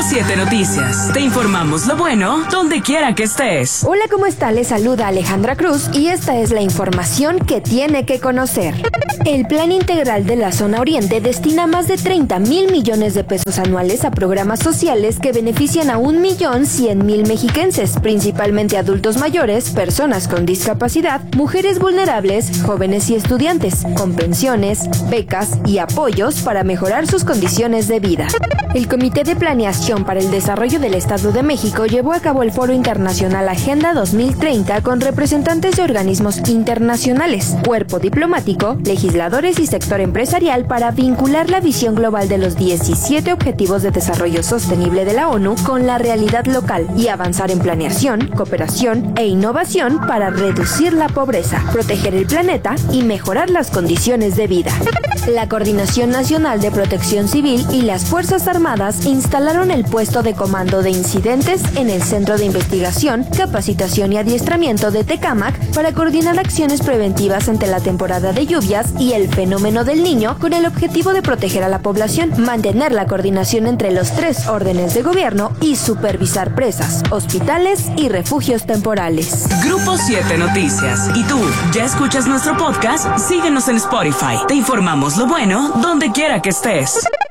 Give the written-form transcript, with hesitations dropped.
7 Noticias. Te informamos lo bueno donde quiera que estés. Hola, ¿cómo está? Les saluda Alejandra Cruz y esta es la información que tiene que conocer. El Plan Integral de la Zona Oriente destina más de 30,000 millones de pesos anuales a programas sociales que benefician a 1,100,000 mexiquenses, principalmente adultos mayores, personas con discapacidad, mujeres vulnerables, jóvenes y estudiantes, con pensiones, becas y apoyos para mejorar sus condiciones de vida. El Comité de Planeación para el Desarrollo del Estado de México llevó a cabo el Foro Internacional Agenda 2030 con representantes de organismos internacionales, cuerpo diplomático, legisladores y sector empresarial para vincular la visión global de los 17 Objetivos de Desarrollo Sostenible de la ONU con la realidad local y avanzar en planeación, cooperación e innovación para reducir la pobreza, proteger el planeta y mejorar las condiciones de vida. La Coordinación Nacional de Protección Civil y las Fuerzas Armadas instalaron el puesto de comando de incidentes en el Centro de Investigación, Capacitación y Adiestramiento de Tecámac para coordinar acciones preventivas ante la temporada de lluvias y el fenómeno del Niño con el objetivo de proteger a la población, mantener la coordinación entre los 3 órdenes de gobierno y supervisar presas, hospitales y refugios temporales. Grupo 7 Noticias. ¿Y tú, ya escuchas nuestro podcast? Síguenos en Spotify. Te informamos lo bueno donde quiera que estés.